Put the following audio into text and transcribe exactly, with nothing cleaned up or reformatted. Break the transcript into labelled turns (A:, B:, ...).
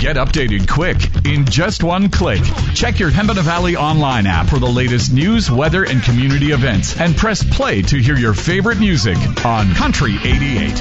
A: Get updated quick in just one click. Check your Pembina Valley online app for the latest news, weather, and community events. And press play to hear your favorite music on Country eighty-eight.